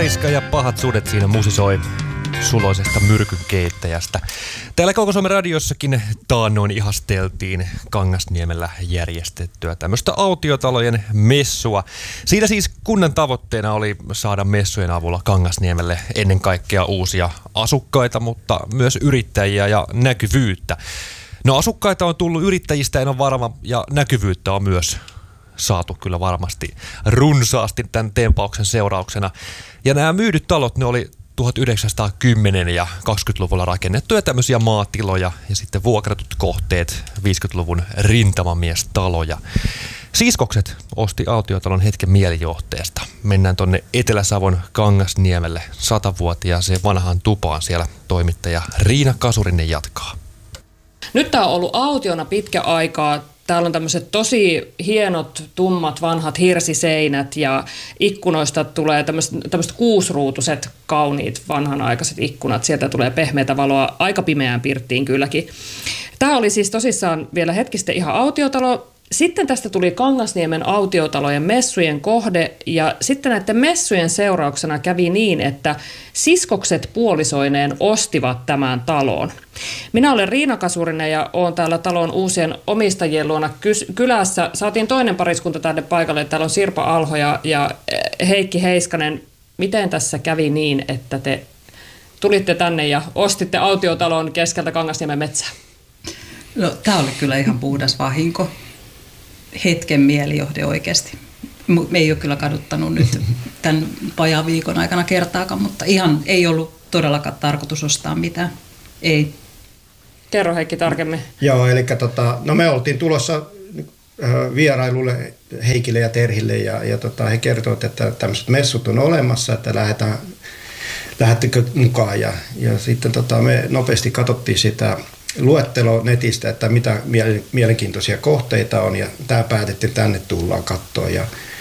Heiska ja Pahat sudet siinä musisoi suloisesta myrkyn keittäjästä. Täällä Koko Suomen radiossakin taannoin ihasteltiin Kangasniemellä järjestettyä tämmöistä autiotalojen messua. Siinä siis kunnan tavoitteena oli saada messujen avulla Kangasniemelle ennen kaikkea uusia asukkaita, mutta myös yrittäjiä ja näkyvyyttä. No asukkaita on tullut, yrittäjistä en ole varma, ja näkyvyyttä on myös saatu kyllä varmasti runsaasti tämän tempauksen seurauksena. Ja nämä myydyt talot, ne oli 1910- ja 20-luvulla rakennettuja tämmöisiä maatiloja ja sitten vuokratut kohteet, 50-luvun rintamamiestaloja. Siskokset osti autiotalon hetken mielijohteesta. Mennään tonne Etelä-Savon Kangasniemelle 100-vuotiaaseen vanhaan tupaan. Siellä toimittaja Riina Kasurinen jatkaa. Nyt tämä on ollut autiona pitkä aikaa. Täällä on tämmöiset tosi hienot, tummat, vanhat hirsiseinät ja ikkunoista tulee tämmöiset kuusruutuiset, kauniit, vanhanaikaiset ikkunat. Sieltä tulee pehmeätä valoa aika pimeään pirttiin kylläkin. Tämä oli siis tosissaan vielä hetki sitten ihan autiotalo. Sitten tästä tuli Kangasniemen autiotalojen messujen kohde ja sitten näiden messujen seurauksena kävi niin, että siskokset puolisoineen ostivat tämän talon. Minä olen Riina Kasurinen ja olen täällä talon uusien omistajien luona kylässä. Saatiin toinen pariskunta tänne paikalle. Täällä on Sirpa Alho ja Heikki Heiskanen. Miten tässä kävi niin, että te tulitte tänne ja ostitte autiotalon keskeltä Kangasniemen metsää? No, tämä oli kyllä ihan puhdas vahinko. Hetken mielijohde oikeasti. Me ei ole kyllä kaduttanut nyt tämän vajaan viikon aikana kertaakaan, mutta ihan ei ollut todellakaan tarkoitus ostaa mitään. Ei. Kerro Heikki tarkemmin. Joo, eli no me oltiin tulossa vierailulle Heikille ja Terhille ja he kertoivat, että tämmöiset messut on olemassa, että lähdettekö mukaan ja sitten me nopeasti katsottiin sitä luettelo netistä, että mitä mielenkiintoisia kohteita on ja tämä päätettiin, tänne tullaan katsoa